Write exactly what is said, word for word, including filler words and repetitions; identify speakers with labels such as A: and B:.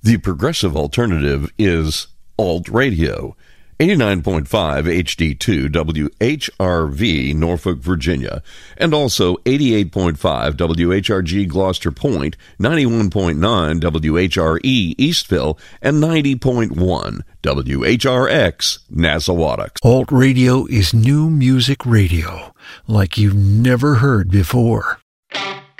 A: The progressive alternative is Alt Radio. eighty-nine point five H D two W H R V, Norfolk, Virginia, and also eighty-eight point five W H R G, Gloucester Point, ninety-one point nine W H R E, Eastville, and ninety point one W H R X, Nassawadox.
B: Alt Radio is new music radio like you've never heard before.